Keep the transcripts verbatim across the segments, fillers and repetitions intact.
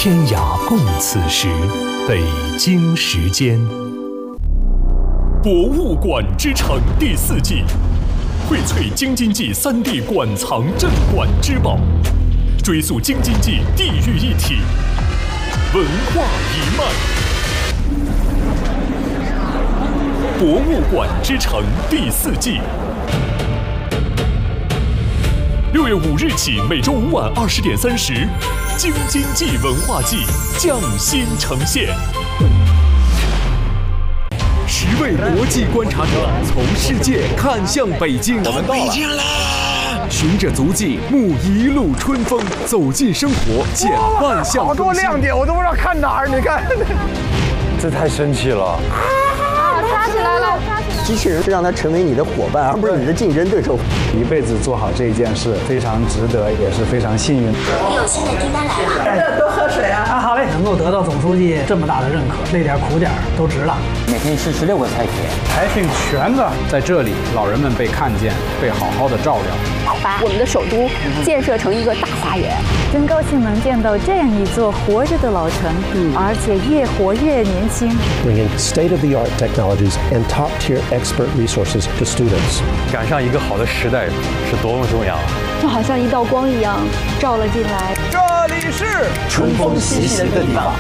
天涯共此时，北京时间。博物馆之城第四季，荟萃京津冀三地馆藏镇馆之宝，追溯京津冀地域一体，文化一脉。博物馆之城第四季，六月五日起，每周五晚二十点三十，京津冀文化季匠心呈现。十位国际观察者从世界看向北京， 我们到北京了。 循着足迹，沐一路春风，走进生活，减万象。 好多亮点，我都不知道看哪儿。你看， 这太神奇了！ 啊，抓起来了！ 机器人是让它成为你的伙伴，而不是你的竞争对手。 一辈子做好这一件事，非常值得，也是非常幸运。 有新的订单来了， 多喝水啊！ 啊，好嘞，能够得到总书记这么大的认可，累点苦点都值了。 每天吃十六个菜品， 还挺全的。在这里，老人们被看见，被好好的照料。 把我们的首都建设成一个大花园， 真高兴能见到这样一座活着的老城，嗯、而且越活越年轻。 Bringing state-of-the-art technologies and top-tier expert resources to students。 赶上一个好的时代是多么重要啊！ 就好像一道光一样照了进来。 这里是春风习习的地方。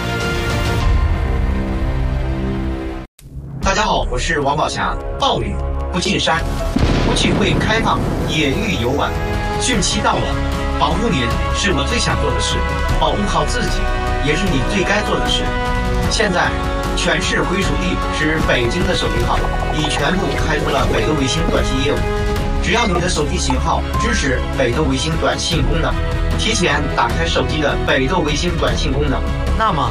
大家好，我是王宝强。暴雨不进山，不聚会开放，野域游玩。汛期到了，保护您是我最想做的事，保护好自己也是你最该做的事。现在，全市归属地是北京的手机号已全部开通了北斗卫星短信业务。只要你的手机型号支持北斗卫星短信功能，提前打开手机的北斗卫星短信功能，那么